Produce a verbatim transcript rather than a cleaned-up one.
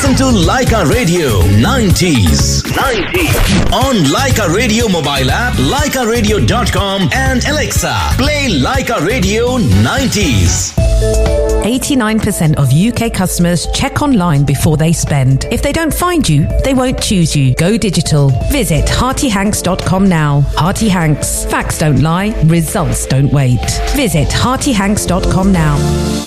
Listen to Leica Radio nineties. nineties. On Leica Radio mobile app, leica radio dot com and Alexa. Play Leica Radio nineties. eighty-nine percent of U K customers check online before they spend. If they don't find you, they won't choose you. Go digital. Visit hearty hanks dot com now. Hearty Hanks. Facts don't lie. Results don't wait. Visit hearty hanks dot com now.